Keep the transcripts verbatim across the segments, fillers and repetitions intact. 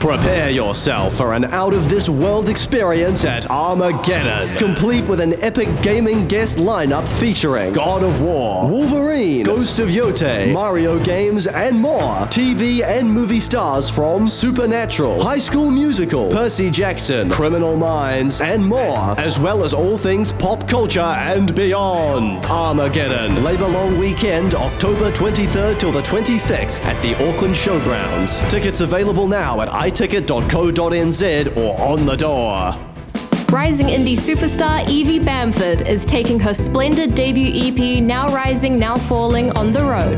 Prepare yourself for an out-of-this-world experience at Armageddon, complete with an epic gaming guest lineup featuring God of War, Wolverine, Ghost of Yotei, Mario games, and more. T V and movie stars from Supernatural, High School Musical, Percy Jackson, Criminal Minds, and more, as well as all things pop culture and beyond. Armageddon, Labour Long Weekend, October twenty-third till the twenty-sixth at the Auckland Showgrounds. Tickets available now at i ticket dot co dot n z or on the door. Rising indie superstar Evie Bamford is taking her splendid debut E P, Now Rising, Now Falling, on the road.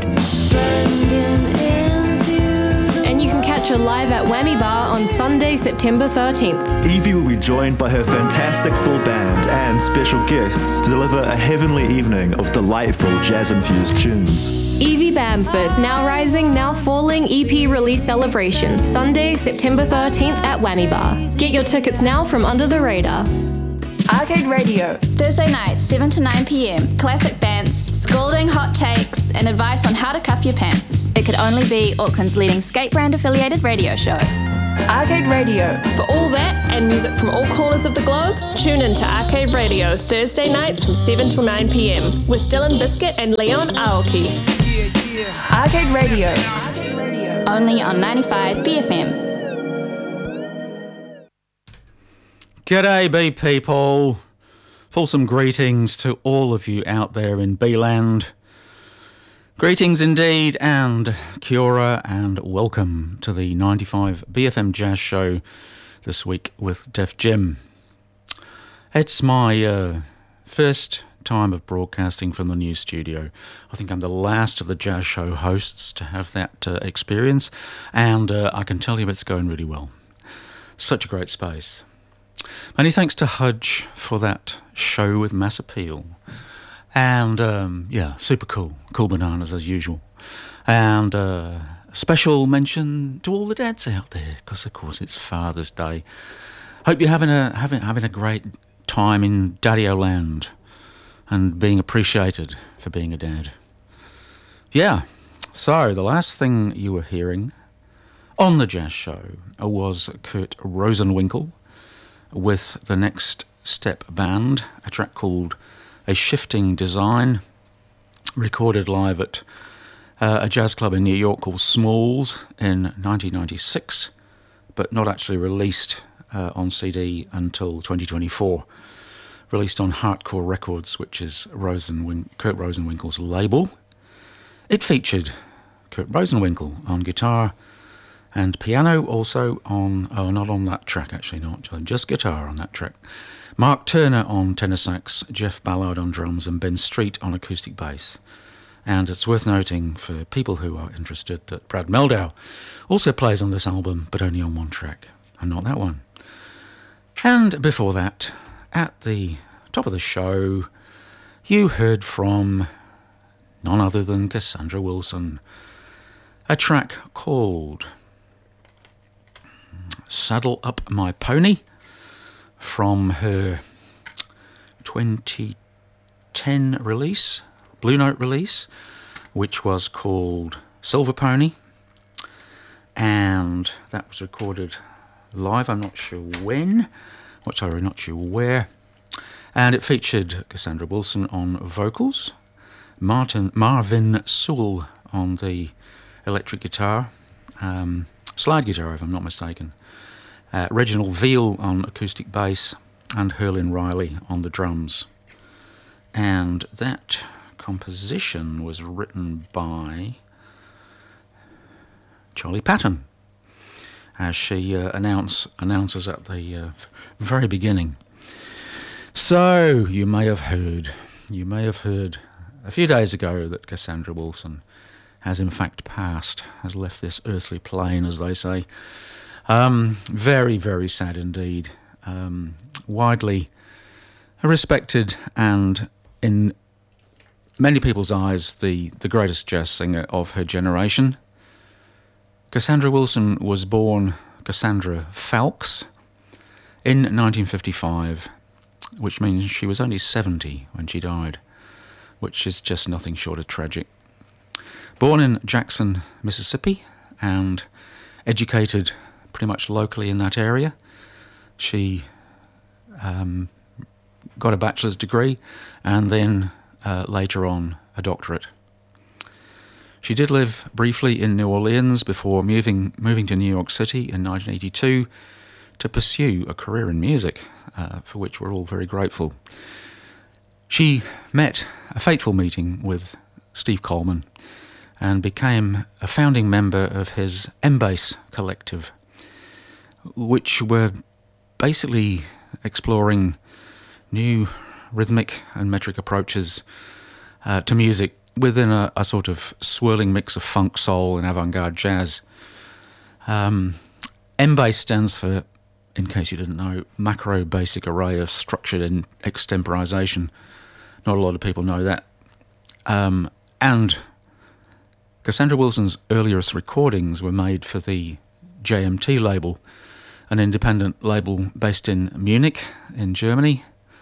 And you can catch her live at Whammy Bar on Sunday, September thirteenth. Evie will be joined by her fantastic full band and special guests to deliver a heavenly evening of delightful jazz-infused tunes. Evie Bamford, Now Rising, Now Falling E P release celebration, Sunday, September thirteenth at Whammy Bar. Get your tickets now from Under the Radar. Arcade Radio. Thursday nights, seven to nine p.m. Classic bands, scolding hot takes, and advice on how to cuff your pants. It could only be Auckland's leading skate brand affiliated radio show. Arcade Radio. For all that and music from all corners of the globe, tune in to Arcade Radio Thursday nights from seven till nine p.m. with Dylan Biscuit and Leon Aoki. Arcade Radio. Only on ninety-five B F M. G'day, B people. Fulsome greetings to all of you out there in B-land. Greetings indeed, and kia ora, and welcome to the ninety-five B F M Jazz Show this week with Def Jim. It's my uh, first time of broadcasting from the new studio. I think I'm the last of the Jazz Show hosts to have that uh, experience, and uh, I can tell you it's going really well. Such a great space. Many thanks to Hudge for that show with mass appeal. And, um, yeah, super cool. Cool bananas as usual. And uh, special mention to all the dads out there, because, of course, it's Father's Day. Hope you're having a, having, having a great time in Daddy-O Land and being appreciated for being a dad. Yeah, so the last thing you were hearing on the Jazz Show was Kurt Rosenwinkel with the Next Step Band, a track called A Shifting Design, recorded live at uh, a jazz club in New York called Smalls in nineteen ninety-six, but not actually released uh, on C D until twenty twenty-four. Released on Hardcore Records, which is Rosenwin- Kurt Rosenwinkel's label. It featured Kurt Rosenwinkel on guitar and piano, also on, oh, not on that track actually, not just guitar on that track. Mark Turner on tenor sax, Jeff Ballard on drums, and Ben Street on acoustic bass. And it's worth noting for people who are interested that Brad Meldau also plays on this album, but only on one track, and not that one. And before that, at the top of the show, you heard from none other than Cassandra Wilson, a track called Saddle Up My Pony, from her twenty ten release, Blue Note release, which was called Silver Pony, and that was recorded live, I'm not sure when, or sorry, not sure where, and it featured Cassandra Wilson on vocals, Martin Marvin Sewell on the electric guitar, um, slide guitar if I'm not mistaken, Uh, Reginald Veal on acoustic bass, and Herlin Riley on the drums. And that composition was written by Charlie Patton, as she uh, announce, announces at the uh, very beginning. So, you may have heard, you may have heard a few days ago that Cassandra Wilson has in fact passed, has left this earthly plane, as they say. Um, very, very sad indeed. Um, widely respected and, in many people's eyes, the, the greatest jazz singer of her generation. Cassandra Wilson was born Cassandra Fowlkes in nineteen fifty-five, which means she was only seventy when she died, which is just nothing short of tragic. Born in Jackson, Mississippi, and educated pretty much locally in that area. She um, got a bachelor's degree and then uh, later on a doctorate. She did live briefly in New Orleans before moving moving to New York City in nineteen eighty-two to pursue a career in music, uh, for which we're all very grateful. She met a fateful meeting with Steve Coleman and became a founding member of his M-Bass collective, which were basically exploring new rhythmic and metric approaches uh, to music within a, a sort of swirling mix of funk, soul and avant-garde jazz. Um, M-Bass stands for, in case you didn't know, macro basic array of structured and extemporization. Not a lot of people know that. Um, and Cassandra Wilson's earliest recordings were made for the J M T label, an independent label based in Munich, in Germany.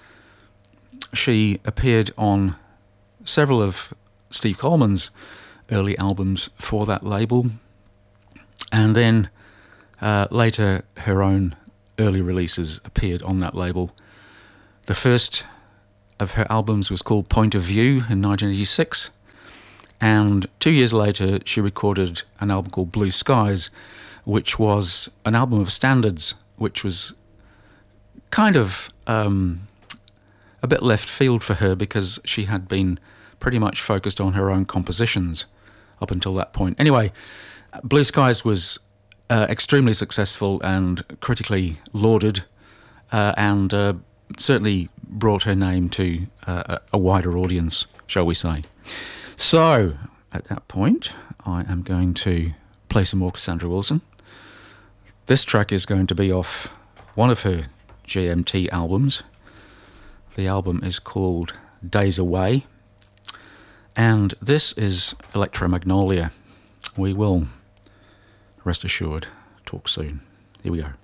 She appeared on several of Steve Coleman's early albums for that label, and then uh, later her own early releases appeared on that label. The first of her albums was called Point of View in nineteen eighty-six, and two years later she recorded an album called Blue Skies, which was an album of standards, which was kind of um, a bit left field for her because she had been pretty much focused on her own compositions up until that point. Anyway, Blue Skies was uh, extremely successful and critically lauded, uh, and uh, certainly brought her name to uh, a wider audience, shall we say. So, at that point, I am going to play some more Cassandra Wilson. This track is going to be off one of her J M T albums. The album is called Days Away, and this is Electromagnolia. We will, rest assured, talk soon. Here we go.